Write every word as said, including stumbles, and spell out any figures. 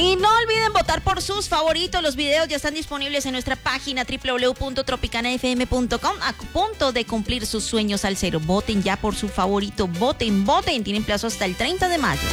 Y no olviden votar por sus favoritos. Los videos ya están disponibles en nuestra página doble u doble u doble u punto tropicana f m punto com. A punto de cumplir sus sueños al cero. Voten ya por su favorito. Voten, voten. Tienen plazo hasta el treinta de mayo.